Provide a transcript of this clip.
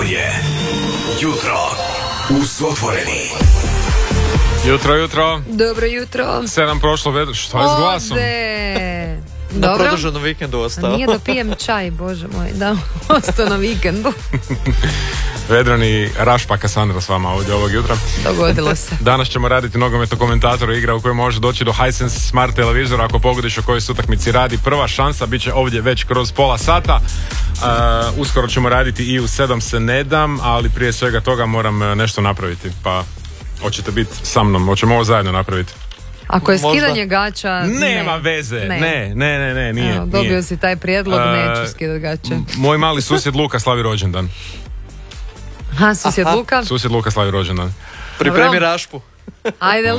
Ovo je Jutro uz Otvoreni. Jutro. Dobro jutro. 7 prošlo, što je s glasom? Dobro. Na produženom vikendu ostao. Nije da pijem čaj, bože moj, da, ostao na vikendu. Vedrani Rašpa Kassandra s vama ovdje ovog jutra. Dogodilo se. Danas ćemo raditi nogometno komentatora igra u kojoj može doći do Hisense Smart televizora. Ako pogodiš o kojoj se utakmici radi, prva šansa bit će ovdje već kroz pola sata. Uskoro ćemo raditi i u 7 se ne dam, ali prije svega toga moram nešto napraviti. Pa hoćete biti sa mnom, hoćemo ovo zajedno napraviti. Ako je skidanje gača... Nema veze, ne, nije. Evo, dobio si taj prijedlog, neću skidat gače. Moj mali susjed Luka slavi rođendan. Ha, susjed Luka? Susjed Luka slavi rođendan. Pripremi Rašpu. Ajde,